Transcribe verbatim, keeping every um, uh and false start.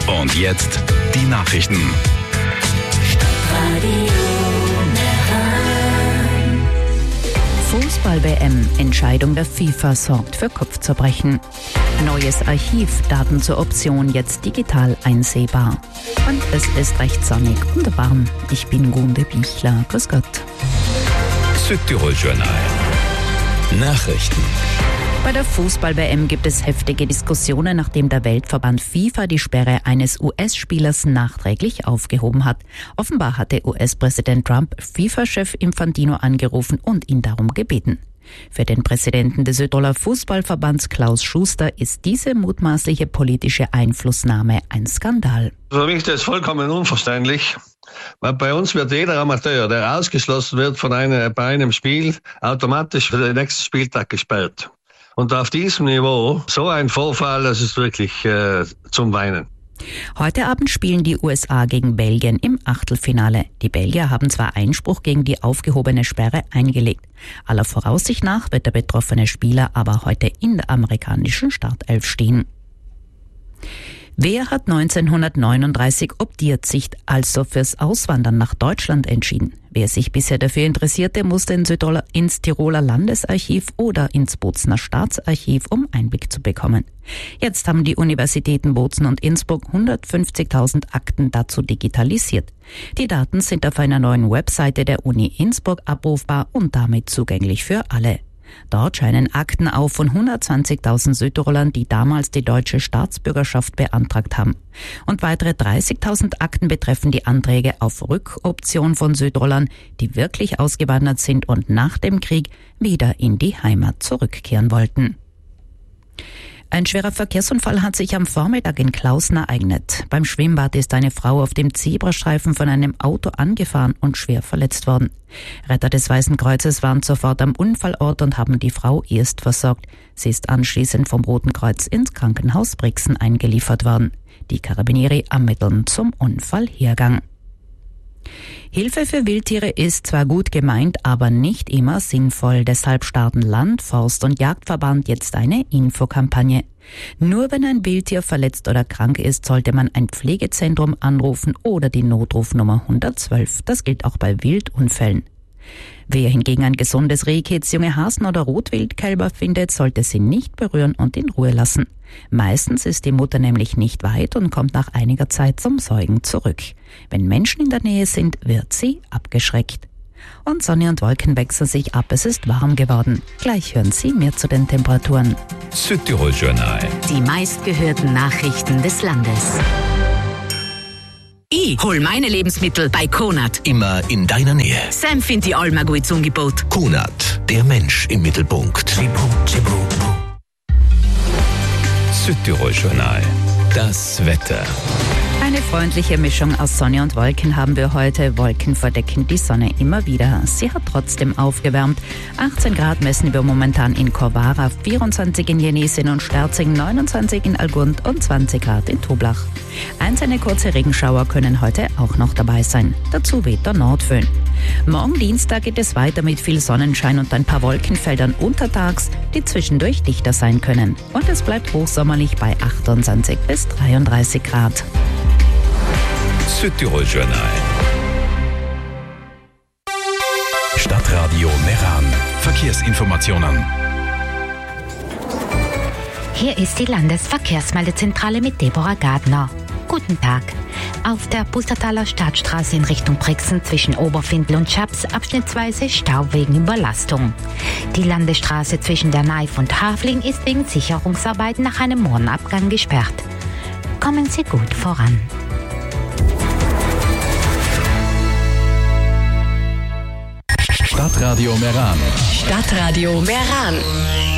Und jetzt die Nachrichten. Fußball-W M. Entscheidung der FIFA sorgt für Kopfzerbrechen. Neues Archiv, Daten zur Option jetzt digital einsehbar. Und es ist recht sonnig und warm. Ich bin Gunde Bichler. Grüß Gott. Südtirol Journal. Nachrichten. Bei der Fußball-W M gibt es heftige Diskussionen, nachdem der Weltverband FIFA die Sperre eines U S-Spielers nachträglich aufgehoben hat. Offenbar hatte U S-Präsident Trump FIFA-Chef Infantino angerufen und ihn darum gebeten. Für den Präsidenten des Südtiroler Fußballverbands Klaus Schuster ist diese mutmaßliche politische Einflussnahme ein Skandal. Für mich ist das vollkommen unverständlich. Weil bei uns wird jeder Amateur, der ausgeschlossen wird von einem, bei einem Spiel, automatisch für den nächsten Spieltag gesperrt. Und auf diesem Niveau, so ein Vorfall, das ist wirklich äh, zum Weinen. Heute Abend spielen die U S A gegen Belgien im Achtelfinale. Die Belgier haben zwar Einspruch gegen die aufgehobene Sperre eingelegt. Aller Voraussicht nach wird der betroffene Spieler aber heute in der amerikanischen Startelf stehen. Wer hat neunzehnhundertneununddreißig obdiert sich also fürs Auswandern nach Deutschland entschieden? Wer sich bisher dafür interessierte, musste ins, Südtiroler, ins Tiroler Landesarchiv oder ins Bozner Staatsarchiv, um Einblick zu bekommen. Jetzt haben die Universitäten Bozen und Innsbruck hundertfünfzigtausend Akten dazu digitalisiert. Die Daten sind auf einer neuen Webseite der Uni Innsbruck abrufbar und damit zugänglich für alle. Dort scheinen Akten auf von hundertzwanzigtausend Südtirolern, die damals die deutsche Staatsbürgerschaft beantragt haben. Und weitere dreißigtausend Akten betreffen die Anträge auf Rückoption von Südtirolern, die wirklich ausgewandert sind und nach dem Krieg wieder in die Heimat zurückkehren wollten. Ein schwerer Verkehrsunfall hat sich am Vormittag in Klausen ereignet. Beim Schwimmbad ist eine Frau auf dem Zebrastreifen von einem Auto angefahren und schwer verletzt worden. Retter des Weißen Kreuzes waren sofort am Unfallort und haben die Frau erst versorgt. Sie ist anschließend vom Roten Kreuz ins Krankenhaus Brixen eingeliefert worden. Die Carabinieri ermitteln zum Unfallhergang. Hilfe für Wildtiere ist zwar gut gemeint, aber nicht immer sinnvoll. Deshalb starten Land-, Forst- und Jagdverband jetzt eine Infokampagne. Nur wenn ein Wildtier verletzt oder krank ist, sollte man ein Pflegezentrum anrufen oder die Notrufnummer hundertzwölf. Das gilt auch bei Wildunfällen. Wer hingegen ein gesundes Rehkitz, junge Hasen oder Rotwildkälber findet, sollte sie nicht berühren und in Ruhe lassen. Meistens ist die Mutter nämlich nicht weit und kommt nach einiger Zeit zum Säugen zurück. Wenn Menschen in der Nähe sind, wird sie abgeschreckt. Und Sonne und Wolken wechseln sich ab, es ist warm geworden. Gleich hören Sie mehr zu den Temperaturen. Südtirol Journal. Die meistgehörten Nachrichten des Landes. Ich hol meine Lebensmittel bei Konad. Immer in deiner Nähe. Sam findet die Alma gut Angebot. Konad, der Mensch im Mittelpunkt. Südtirol Journal. Das Wetter. Eine freundliche Mischung aus Sonne und Wolken haben wir heute. Wolken verdecken die Sonne immer wieder. Sie hat trotzdem aufgewärmt. achtzehn Grad messen wir momentan in Corvara, vierundzwanzig in Jenesin und Sterzing, neunundzwanzig in Algund und zwanzig Grad in Toblach. Einzelne kurze Regenschauer können heute auch noch dabei sein. Dazu weht der Nordföhn. Morgen Dienstag geht es weiter mit viel Sonnenschein und ein paar Wolkenfeldern untertags, die zwischendurch dichter sein können. Und es bleibt hochsommerlich bei achtundzwanzig bis dreiunddreißig Grad. Südtirol Journal. Stadtradio Meran. Verkehrsinformationen. Hier ist die Landesverkehrsmeldezentrale mit Deborah Gardner. Guten Tag. Auf der Pustertaler Stadtstraße in Richtung Brixen zwischen Oberfindl und Schaps abschnittsweise Stau wegen Überlastung. Die Landesstraße zwischen der Naif und Havling ist wegen Sicherungsarbeiten nach einem Morgenabgang gesperrt. Kommen Sie gut voran. Stadtradio Meran. Stadtradio Meran.